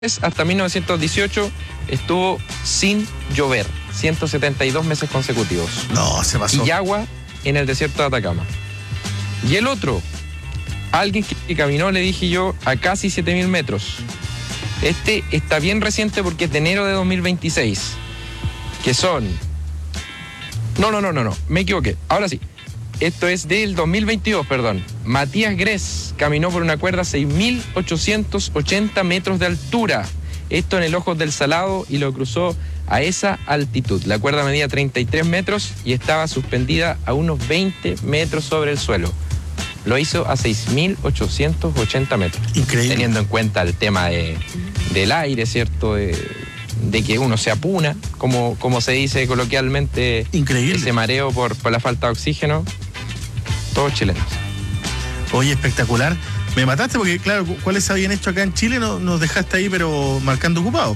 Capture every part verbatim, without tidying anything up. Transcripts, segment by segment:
hasta mil novecientos dieciocho estuvo sin llover, ciento setenta y dos meses consecutivos. No, se pasó. Y agua en el desierto de Atacama. Y el otro, alguien que, que caminó, le dije yo, a casi siete mil metros. Este está bien reciente porque es de enero de dos mil veintiséis, que son... No, no, no, no, no, me equivoqué. Ahora sí. Esto es del dos mil veintidós, perdón. Matías Gress caminó por una cuerda a seis mil ochocientos ochenta metros de altura. Esto en el Ojos del Salado, y lo cruzó a esa altitud. La cuerda medía treinta y tres metros y estaba suspendida a unos veinte metros sobre el suelo. Lo hizo a seis mil ochocientos ochenta metros. Increíble. Teniendo en cuenta el tema de, del aire, ¿cierto? De, de que uno se apuna, como, como se dice coloquialmente. Increíble. Ese mareo por, por la falta de oxígeno. Todos chilenos. Oye, espectacular. Me mataste porque, claro, ¿cuáles se habían hecho acá en Chile? No, nos dejaste ahí, pero marcando ocupado.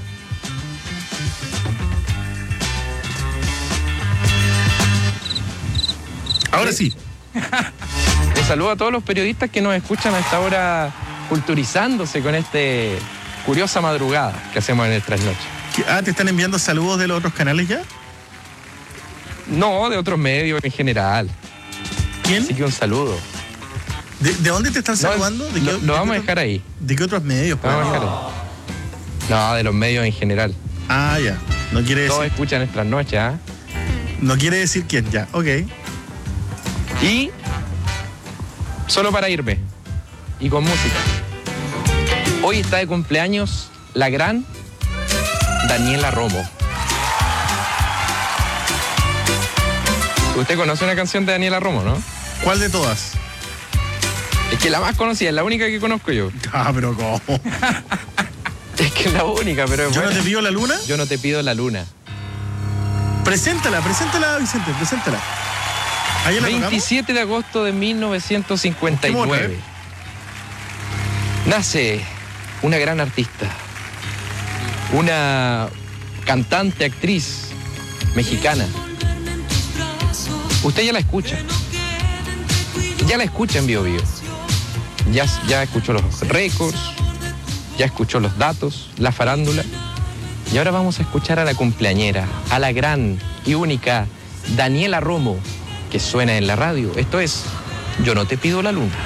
Ahora sí. Un saludo a todos los periodistas que nos escuchan a esta hora, culturizándose con este curiosa madrugada que hacemos en el Trasnoche. Ah, ¿te están enviando saludos de los otros canales ya? No, de otros medios en general. ¿Quién? Así que un saludo. ¿De, de dónde te están saludando? ¿De lo, qué, lo de vamos qué a dejar otro, ahí. ¿De qué otros medios? Lo vamos a dejar ahí. No, de los medios en general. Ah, ya. No quiere Todos decir. escuchan nuestras noches, ¿ah? No quiere decir quién, ya. Ok. Y solo para irme, y con música. Hoy está de cumpleaños la gran Daniela Romo. Usted conoce una canción de Daniela Romo, ¿no? ¿Cuál de todas? Es que la más conocida, es la única que conozco yo. Ah, pero ¿cómo? Es que es la única, pero es ¿Yo buena. no te pido la luna? Yo no te pido la luna. Preséntala, preséntala, Vicente, preséntala. ¿Ahí la veintisiete de agosto de mil novecientos cincuenta y nueve. Nace una gran artista, una cantante, actriz mexicana. Usted ya la escucha. Ya la escucha en Bio Bio. Ya, ya escuchó los récords, ya escuchó los datos, la farándula. Y ahora vamos a escuchar a la cumpleañera, a la gran y única Daniela Romo, que suena en la radio. Esto es Yo no te pido la luna.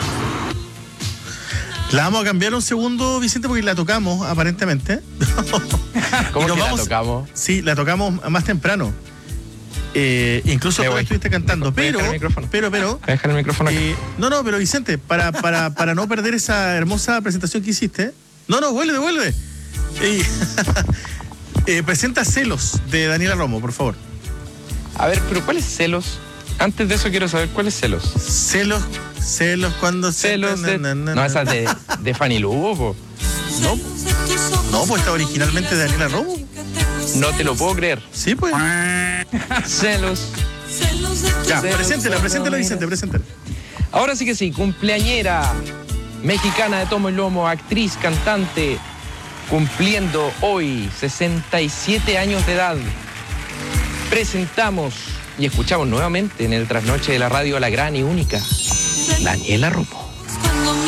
La vamos a cambiar un segundo, Vicente, porque la tocamos, aparentemente. ¿Cómo que vamos, la tocamos? Sí, la tocamos más temprano. Eh, incluso tú estuviste cantando, pero, pero, pero, dejar el micrófono acá. Eh, no, no, pero Vicente, para, para, para no perder esa hermosa presentación que hiciste, no, no, vuelve, vuelve. Eh, eh, presenta Celos de Daniela Romo, por favor. A ver, pero ¿cuáles celos? Antes de eso quiero saber cuáles celos. Celos, celos cuando celos se... de... Na, na, na, no, esas de, de Fanny Lugo, po. No, no, pues está originalmente de Daniela Romo. No te lo puedo creer. Sí, pues. Celos. Ya, celos, preséntela, preséntela, Vicente, preséntela. Ahora sí que sí, cumpleañera mexicana de tomo y lomo, actriz, cantante, cumpliendo hoy sesenta y siete años de edad. Presentamos y escuchamos nuevamente en el Trasnoche de la radio a la gran y única Daniela Romo.